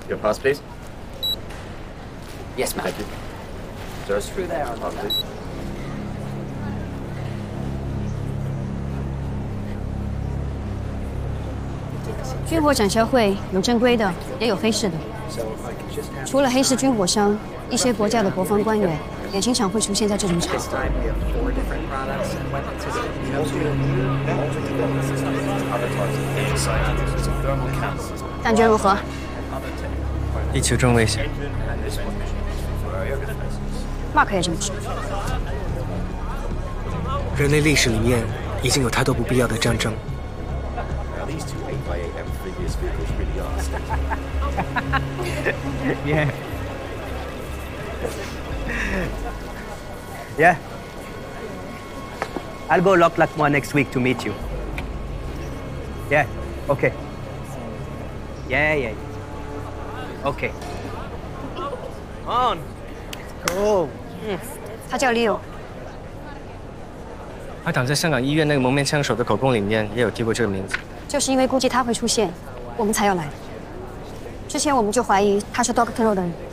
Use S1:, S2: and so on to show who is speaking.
S1: Your pass, please.
S2: Yes, ma'am.
S1: Thank you. Just
S2: Through there.
S1: pass, please.
S3: 军火展销会有正规的，也有黑市的。除了黑市军火商，一些国家的国防官员也经常会出现在这种场。感觉如何？
S4: 地球正危险。
S3: Mark 也这么说。
S5: 人类历史里面已经有太多不必要的战争。
S1: These two 8x8 amphibious vehicles really are.
S4: Yeah. Yeah. I'll go Loch Lachmois next week to meet you. Yeah. Okay. Yeah. Okay. On. Go.
S3: 他叫 Leo。
S4: 他躺在香港医院那个蒙面枪手的口供里面也有提过这个名字。
S3: 就是因为估计他会出现，我们才要来。之前我们就怀疑他是 Dr. Roden。